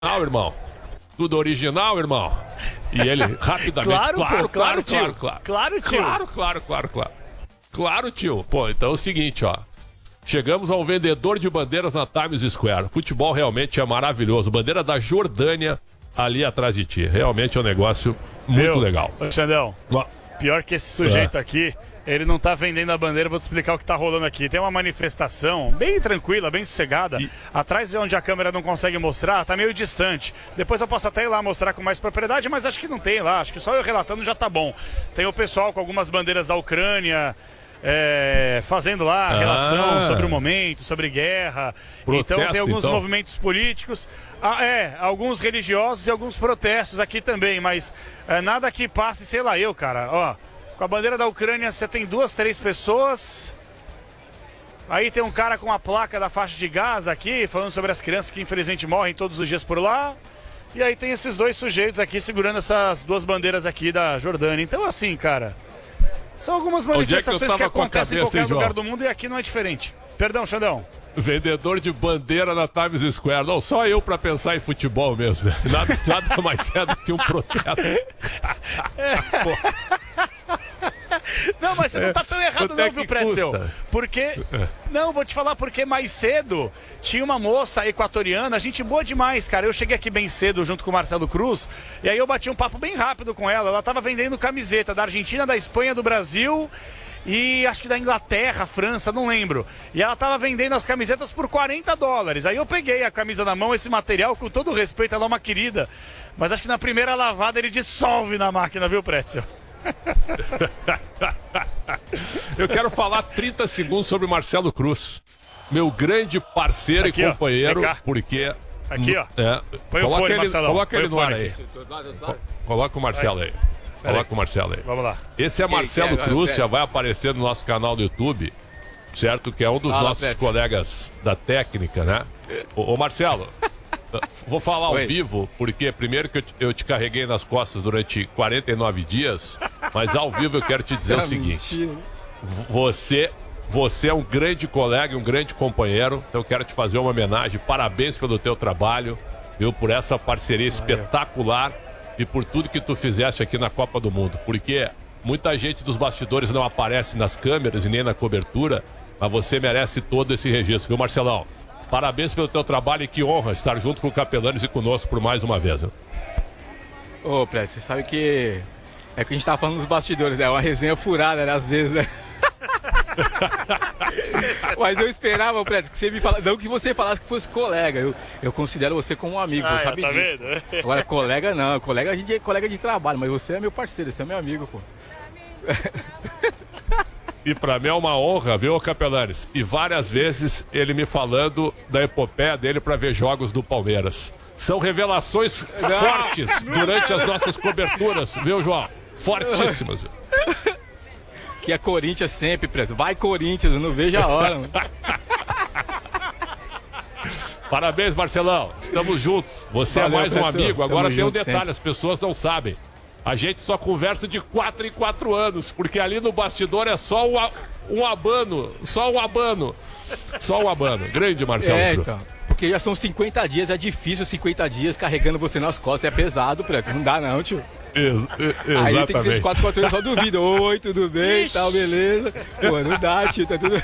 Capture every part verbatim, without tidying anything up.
Não, irmão. Tudo original, irmão. E ele, rapidamente, claro, claro, pô, claro, claro, tio. claro, claro. Claro, tio. Claro, claro, claro, claro. Claro, tio. Pô, então é o seguinte, ó. Chegamos ao vendedor de bandeiras na Times Square. Futebol realmente é maravilhoso. Bandeira da Jordânia ali atrás de ti. Realmente é um negócio muito Viu? legal. Ô, Xandão, pior que esse sujeito é. aqui, ele não tá vendendo a bandeira, vou te explicar o que tá rolando aqui. Tem uma manifestação bem tranquila, bem sossegada. E... atrás de onde a câmera não consegue mostrar, tá meio distante. Depois eu posso até ir lá mostrar com mais propriedade, mas acho que não tem lá. Acho que só eu relatando já tá bom. Tem o pessoal com algumas bandeiras da Ucrânia... É, fazendo lá a relação ah. sobre o momento, sobre guerra. Protesto, então tem alguns então. movimentos políticos, ah, é, alguns religiosos e alguns protestos aqui também, mas é, nada que passe, sei lá eu, cara. Ó, com a bandeira da Ucrânia você tem duas, três pessoas. Aí tem um cara com a placa da faixa de Gaza aqui, falando sobre as crianças que infelizmente morrem todos os dias por lá. E aí tem esses dois sujeitos aqui segurando essas duas bandeiras aqui da Jordânia. Então assim, cara... são algumas manifestações é que, que acontecem em qualquer lugar do mundo e aqui não é diferente. Perdão, Xandão. Vendedor de bandeira na Times Square. Não, só eu pra pensar em futebol mesmo, né? Nada, nada mais sério do que um protesto. Não, mas você não tá tão errado não, viu, Pretzel? Porque... não, vou te falar porque mais cedo tinha uma moça equatoriana, gente boa demais, cara. Eu cheguei aqui bem cedo junto com o Marcelo Cruz, e aí eu bati um papo bem rápido com ela. Ela tava vendendo camiseta da Argentina, da Espanha, do Brasil... e acho que da Inglaterra, França, não lembro. E ela tava vendendo as camisetas por quarenta dólares. Aí eu peguei a camisa na mão, esse material, com todo respeito, ela é uma querida. Mas acho que na primeira lavada ele dissolve na máquina, viu, Pretzel? Eu quero falar trinta segundos sobre Marcelo Cruz. Meu grande parceiro aqui, e companheiro, ó, porque... aqui, ó. É, põe coloca o fone, ele, Marcelão. coloca ele no ar aí. aí. Coloca o Marcelo aí. aí. Coloca o Marcelo aí. Vamos lá. Esse é Marcelo Ei, Cruz, já vai aparecer no nosso canal do YouTube, certo? Que é um dos Fala, nossos Pets. colegas da técnica, né? Ô, ô Marcelo, vou falar ao Oi. vivo, porque primeiro que eu te, eu te carreguei nas costas durante quarenta e nove dias, mas ao vivo eu quero te dizer o seguinte. Mentira. Você, você é um grande colega, um grande companheiro, então eu quero te fazer uma homenagem. Parabéns pelo teu trabalho, viu? Por essa parceria espetacular. E por tudo que tu fizeste aqui na Copa do Mundo. Porque muita gente dos bastidores não aparece nas câmeras e nem na cobertura, mas você merece todo esse registro, viu, Marcelão? Parabéns pelo teu trabalho e que honra estar junto com o Capelanes e conosco por mais uma vez. Viu? Ô, Pré, você sabe que é que a gente tava falando dos bastidores, né? É uma resenha furada, né? Às vezes, né? Mas eu esperava, Preto, que você me falasse, não que você falasse que fosse colega. Eu, eu considero você como um amigo, ah, você sabe tá disso. Vendo? Agora, colega não, colega a gente é colega de trabalho, mas você é meu parceiro, você é meu amigo, pô. E pra mim é uma honra, viu, Capelanes? E várias vezes ele me falando da epopeia dele pra ver jogos do Palmeiras. São revelações não. fortes durante as nossas coberturas, viu, João? Fortíssimas, viu? Que é Corinthians sempre, Preto. Vai, Corinthians, eu não vejo a hora. Mano. Parabéns, Marcelão. Estamos juntos. Você Valeu, é mais um amigo. Agora Tamo tem um detalhe, sempre. As pessoas não sabem. A gente só conversa de quatro em quatro anos, porque ali no bastidor é só um, um abano. Só um abano. Só um abano. Grande, Marcelo. É, então. Porque já são cinquenta dias, é difícil cinquenta dias carregando você nas costas. É pesado, Preto. Não dá não, tio. Ex exatamente. Aí tem que ser de quatro, quatro anos só duvida. Oi, tudo bem e tal, beleza. Pô, não dá, tio, tá tudo...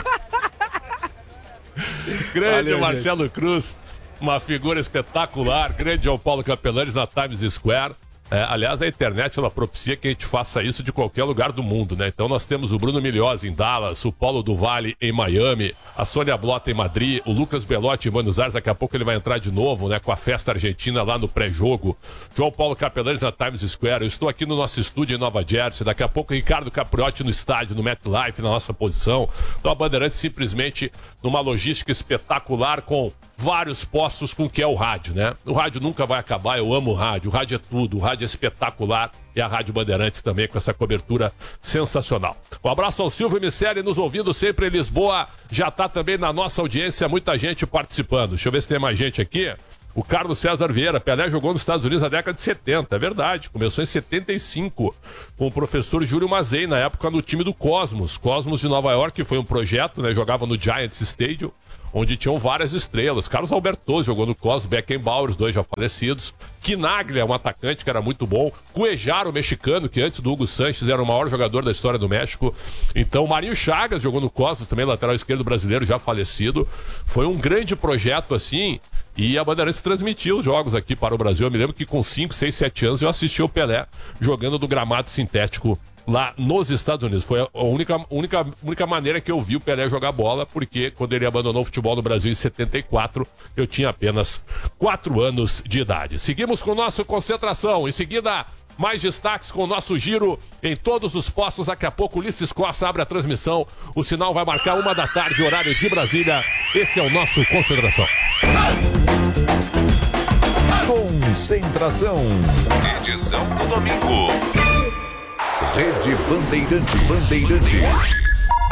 Grande Valeu, Marcelo gente. Cruz, uma figura espetacular. Grande João Paulo Capelanes na Times Square. É, aliás, a internet ela propicia que a gente faça isso de qualquer lugar do mundo, né? Então nós temos o Bruno Milhozzi em Dallas, o Paulo do Vale em Miami, a Sônia Blota em Madrid, o Lucas Belotti em Buenos Aires, daqui a pouco ele vai entrar de novo, né? Com a festa argentina lá no pré-jogo. João Paulo Capelanes na Times Square. Eu estou aqui no nosso estúdio em Nova Jersey, daqui a pouco o Ricardo Capriotti no estádio, no MetLife, na nossa posição. Então a Bandeirantes simplesmente numa logística espetacular com vários postos com o que é o rádio, né? O rádio nunca vai acabar, eu amo o rádio, o rádio é tudo, o rádio é espetacular e a Rádio Bandeirantes também com essa cobertura sensacional. Um abraço ao Silvio Miceli nos ouvindo sempre em Lisboa, já tá também na nossa audiência, muita gente participando. Deixa eu ver se tem mais gente aqui. O Carlos César Vieira, Pelé jogou nos Estados Unidos na década de setenta, é verdade, começou em setenta e cinco com o professor Júlio Mazei, na época no time do Cosmos, Cosmos de Nova York, que foi um projeto, né? Jogava no Giants Stadium, onde tinham várias estrelas. Carlos Alberto jogou no Cosmos, Beckenbauer, os dois já falecidos. Quinaglia, um atacante que era muito bom. Cuejar, o mexicano, que antes do Hugo Sanches era o maior jogador da história do México. Então, Marinho Chagas jogou no Cosmos, também lateral esquerdo brasileiro, já falecido. Foi um grande projeto, assim, e a Bandeirantes transmitiu os jogos aqui para o Brasil. Eu me lembro que com cinco, seis, sete anos eu assisti o Pelé jogando no gramado sintético lá nos Estados Unidos. Foi a única, única, única maneira que eu vi o Pelé jogar bola, porque quando ele abandonou o futebol no Brasil em setenta e quatro, eu tinha apenas quatro anos de idade. Seguimos com nossa concentração. Em seguida, mais destaques com o nosso giro em todos os postos. Daqui a pouco, Ulisses Costa abre a transmissão. O sinal vai marcar uma da tarde, horário de Brasília. Esse é o nosso Concentração. Concentração. Edição do domingo. Rede Bandeirantes. Bandeirantes.